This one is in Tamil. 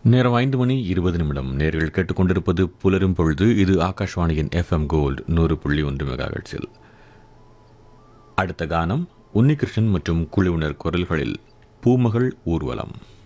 நேரம் 5:20 நேர்கள் கேட்டுக்கொண்டிருப்பது புலரும் பொழுது. இது ஆகாஷ்வாணியின் FM கோல்டு 100.1 மெகாஹெர்ட்ஸில். அடுத்த கானம் உன்னிகிருஷ்ணன் மற்றும் குழுவினர் குரல்களில் பூமகள் ஊர்வலம்.